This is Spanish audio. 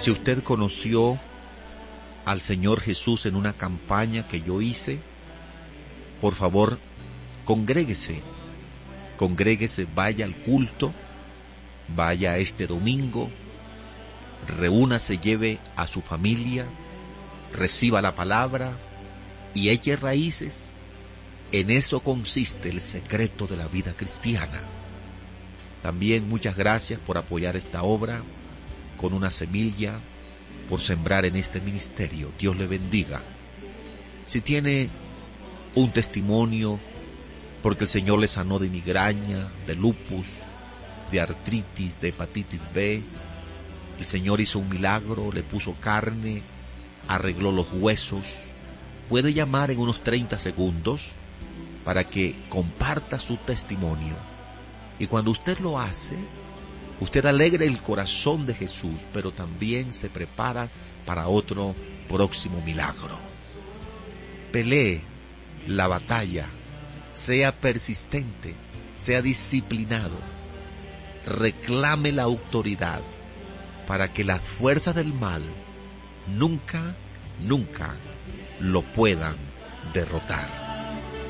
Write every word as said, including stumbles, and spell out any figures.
Si usted conoció al Señor Jesús en una campaña que yo hice, por favor, congréguese, congréguese, vaya al culto, vaya este domingo, reúnase, lleve a su familia, reciba la palabra y eche raíces. En eso consiste el secreto de la vida cristiana. También muchas gracias por apoyar esta obra con una semilla, por sembrar en este ministerio. Dios le bendiga. Si tiene un testimonio porque el Señor le sanó de migraña, de lupus, de artritis, de hepatitis B, el Señor hizo un milagro, le puso carne, arregló los huesos, puede llamar en unos treinta segundos para que comparta su testimonio. Y cuando usted lo hace, usted alegra el corazón de Jesús, pero también se prepara para otro próximo milagro. Pelee la batalla, sea persistente, sea disciplinado, reclame la autoridad para que las fuerzas del mal nunca, nunca lo puedan derrotar.